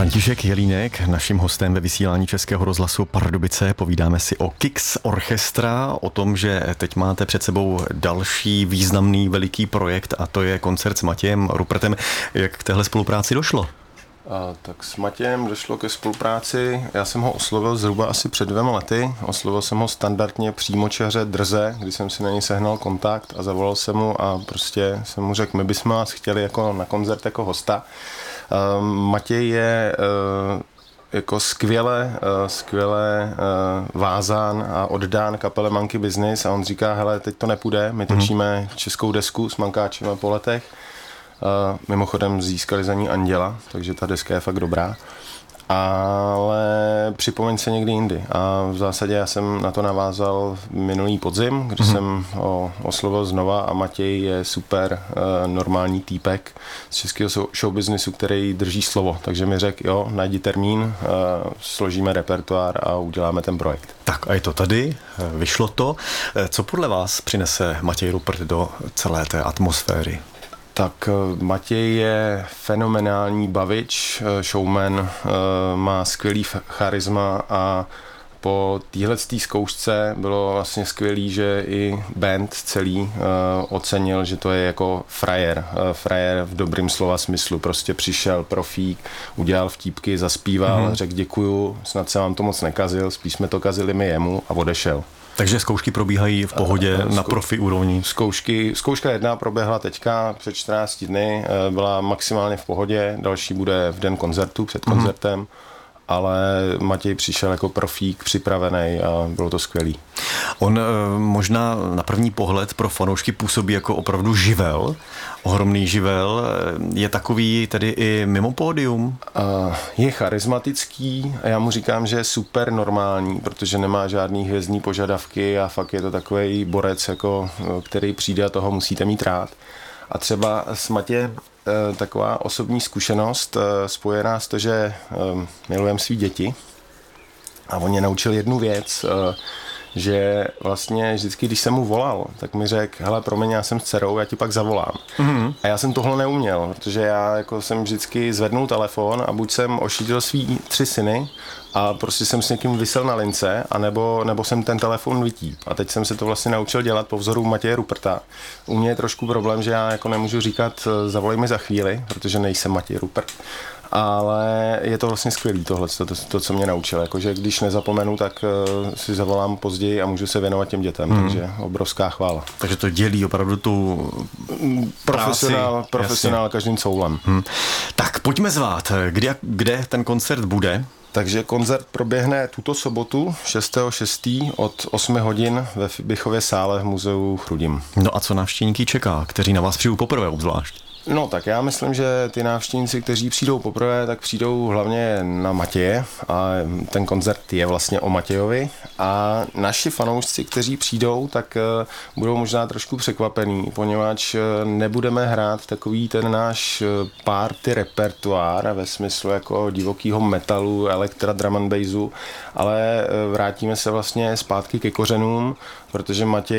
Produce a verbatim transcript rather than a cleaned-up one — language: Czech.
František Jelínek, naším hostem ve vysílání Českého rozhlasu Pardubice. Povídáme si o Kix Orchestra, o tom, že teď máte před sebou další významný veliký projekt a to je koncert s Matějem Rupertem. Jak k téhle spolupráci došlo? A, tak s Matějem došlo ke spolupráci. Já jsem ho oslovil zhruba asi před dvěma lety. Oslovil jsem ho standardně přímočaře drze, kdy jsem si na něj sehnal kontakt a zavolal jsem mu a prostě jsem mu řekl, my bychom vás chtěli jako na koncert jako hosta. Uh, Matěj je uh, jako skvěle, uh, skvěle uh, vázán a oddán kapele Monkey Business a on říká, hele, teď to nepůjde, my točíme českou desku s Mankáčem po letech. Uh, mimochodem získali za ní Anděla, takže ta deska je fakt dobrá. Ale připomeň se někdy jindy. A v zásadě já jsem na to navázal minulý podzim, kdy mm-hmm. jsem ho oslovil znova a Matěj je super uh, normální týpek z českého showbiznisu, který drží slovo. Takže mi řekl, jo, najdi termín, uh, složíme repertoár a uděláme ten projekt. Tak a je to tady, vyšlo to. Co podle vás přinese Matěj Rupert do celé té atmosféry? Tak Matěj je fenomenální bavič, showman, má skvělý charisma a po téhletý zkoušce bylo vlastně skvělý, že i band celý ocenil, že to je jako frajer, frajer v dobrým slova smyslu, prostě přišel profík, udělal vtípky, zaspíval, mm-hmm. řekl děkuju, snad se vám to moc nekazil, spíš jsme to kazili my jemu a odešel. Takže zkoušky probíhají v pohodě Zkou... na profi úrovni? Zkoušky, zkouška jedna proběhla teďka před čtrnácti dny, byla maximálně v pohodě, další bude v den koncertu, před koncertem, mm-hmm. ale Matěj přišel jako profík, připravený a bylo to skvělý. On možná na první pohled pro fanoušky působí jako opravdu živel, ohromný živel. Je takový tedy i mimo pódium? Je charismatický a já mu říkám, že je super normální, protože nemá žádný hvězdní požadavky a fakt je to takový borec, jako, který přijde a toho musíte mít rád. A třeba s Matějem taková osobní zkušenost spojená s to, že milujeme svý děti a on mě naučil jednu věc, že vlastně vždycky, když jsem mu volal, tak mi řekl, hele, promiň, já jsem s dcerou, já ti pak zavolám. Mm-hmm. A já jsem tohle neuměl, protože já jako jsem vždycky zvednul telefon a buď jsem ošidil svý tři syny a prostě jsem s někým visel na lince, anebo, nebo jsem ten telefon vytíp. A teď jsem se to vlastně naučil dělat po vzoru Matěje Ruperta. U mě je trošku problém, že já jako nemůžu říkat, zavolej mi za chvíli, protože nejsem Matěj Rupert. Ale je to vlastně skvělý tohle, to, to, to co mě naučil. Jakože když nezapomenu, tak uh, si zavolám později a můžu se věnovat těm dětem, hmm. takže obrovská chvála. Takže to dělí opravdu tu profesionál, profesionál každým coulem. Hmm. Tak pojďme zvát, kde, kde ten koncert bude? Takže koncert proběhne tuto sobotu šestého šestého od osmi hodin ve Bichově sále v muzeu Chrudim. No a co návštěvníky čeká, kteří na vás přijdou poprvé obzvlášť? No tak já myslím, že ty návštěvníci, kteří přijdou poprvé, tak přijdou hlavně na Matěje a ten koncert je vlastně o Matějovi a naši fanoušci, kteří přijdou, tak budou možná trošku překvapení, poněvadž nebudeme hrát takový ten náš party repertoár ve smyslu jako divokýho metalu, elektra, drum and bassu, ale vrátíme se vlastně zpátky ke kořenům, protože Matěj